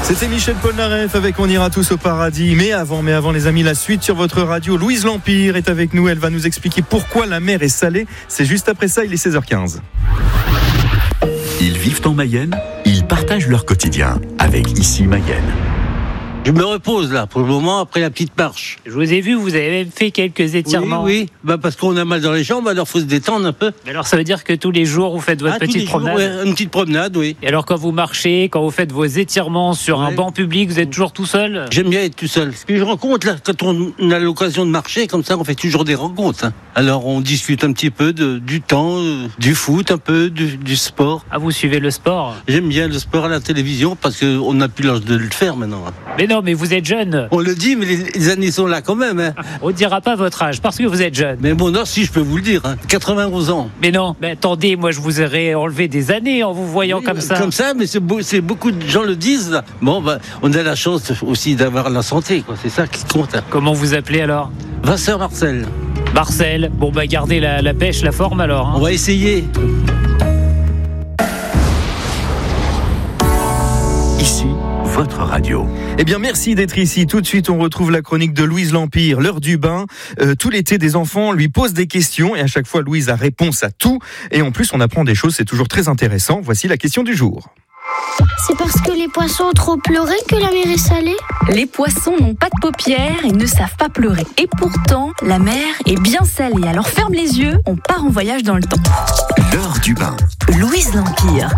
C'était Michel Polnareff avec On ira tous au paradis. Mais avant les amis, la suite sur votre radio. Louise L'Empire est avec nous. Elle va nous expliquer pourquoi la mer est salée. C'est juste après ça, il est 16h15. Ils vivent en Mayenne, ils partagent leur quotidien avec Ici Mayenne. Je me repose là pour le moment après la petite marche. Je vous ai vu, vous avez même fait quelques étirements. Oui, parce qu'on a mal dans les jambes, alors faut se détendre un peu. Mais alors ça veut dire que tous les jours vous faites votre petite promenade. Une petite promenade, oui. Et alors quand vous marchez, quand vous faites vos étirements sur un banc public, vous êtes toujours tout seul? J'aime bien être tout seul. Puis je rencontre là, quand on a l'occasion de marcher comme ça, on fait toujours des rencontres. Alors on discute un petit peu du temps, du foot, un peu du sport. Ah, vous suivez le sport? J'aime bien le sport à la télévision parce qu'on n'a plus l'âge de le faire maintenant. Mais non, mais vous êtes jeune. On le dit, mais les années sont là quand même. On ne dira pas votre âge parce que vous êtes jeune. Mais bon, non, si je peux vous le dire, 91 ans. Mais non, mais attendez, moi je vous aurais enlevé des années en vous voyant comme ça. Comme ça, mais c'est beaucoup de gens le disent. Là. Bon, on a la chance aussi d'avoir la santé, quoi. C'est ça qui compte. Comment vous appelez alors? Vincent Marcel. Marcel, bon gardez la pêche, la forme alors. On va essayer. Ici, votre radio. Eh bien, merci d'être ici. Tout de suite, on retrouve la chronique de Louise L'Empire, l'heure du bain. Tout l'été, des enfants lui posent des questions et à chaque fois, Louise a réponse à tout. Et en plus, on apprend des choses, c'est toujours très intéressant. Voici la question du jour. C'est parce que les poissons ont trop pleuré que la mer est salée? Les poissons n'ont pas de paupières et ne savent pas pleurer. Et pourtant, la mer est bien salée. Alors ferme les yeux, on part en voyage dans le temps. L'heure du bain. Louise L'Empire.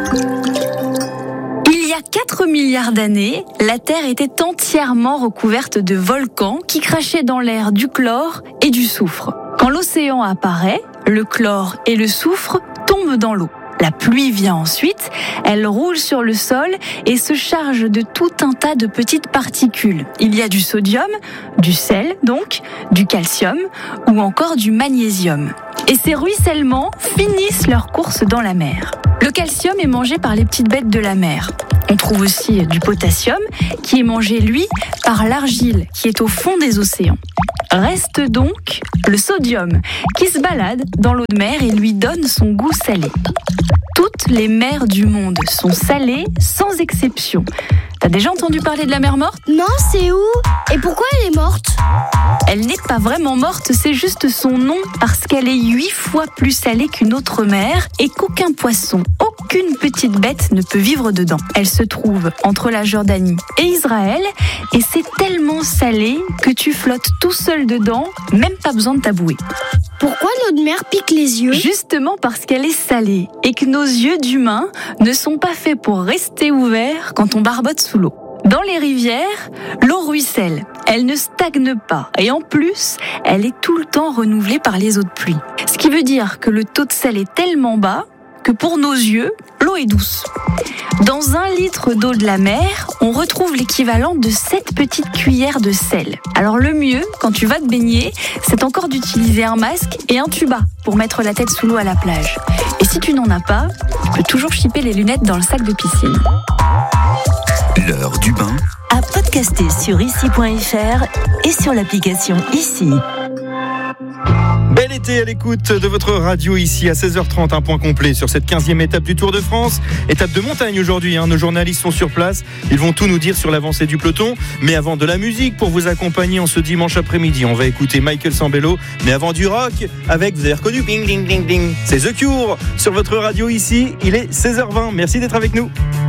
Il y a 4 milliards d'années, la Terre était entièrement recouverte de volcans qui crachaient dans l'air du chlore et du soufre. Quand l'océan apparaît, le chlore et le soufre tombent dans l'eau. La pluie vient ensuite, elle roule sur le sol et se charge de tout un tas de petites particules. Il y a du sodium, du sel donc, du calcium ou encore du magnésium. Et ces ruissellements finissent leur course dans la mer. Le calcium est mangé par les petites bêtes de la mer. On trouve aussi du potassium qui est mangé, lui, par l'argile qui est au fond des océans. Reste donc le sodium qui se balade dans l'eau de mer et lui donne son goût salé. Toutes les mers du monde sont salées sans exception. T'as déjà entendu parler de la mer morte? Non, c'est où? Et pourquoi elle est morte? Elle n'est pas vraiment morte, c'est juste son nom parce qu'elle est 8 fois plus salée qu'une autre mer et qu'aucun poisson, aucune petite bête ne peut vivre dedans. Elle se trouve entre la Jordanie et Israël et c'est tellement salé que tu flottes tout seul dedans, même pas besoin de tabouer. Pourquoi l'eau de mer pique les yeux? Justement parce qu'elle est salée et que nos yeux d'humains ne sont pas faits pour rester ouverts quand on barbote sous l'eau. Dans les rivières, l'eau ruisselle, elle ne stagne pas et en plus, elle est tout le temps renouvelée par les eaux de pluie. Ce qui veut dire que le taux de sel est tellement bas que pour nos yeux, l'eau est douce. Dans 1 litre d'eau de la mer, on retrouve l'équivalent de 7 petites cuillères de sel. Alors le mieux, quand tu vas te baigner, c'est encore d'utiliser un masque et un tuba pour mettre la tête sous l'eau à la plage. Et si tu n'en as pas, tu peux toujours chipper les lunettes dans le sac de piscine. L'heure du bain. À podcaster sur ici.fr et sur l'application Ici. Bel été à l'écoute de votre radio ici à 16h30, un point complet sur cette 15e étape du Tour de France. Étape de montagne aujourd'hui, nos journalistes sont sur place, ils vont tout nous dire sur l'avancée du peloton. Mais avant de la musique pour vous accompagner en ce dimanche après-midi, on va écouter Michael Sambello. Mais avant du rock, avec, vous avez reconnu, ding ding ding ding, c'est The Cure sur votre radio ici, il est 16h20, merci d'être avec nous.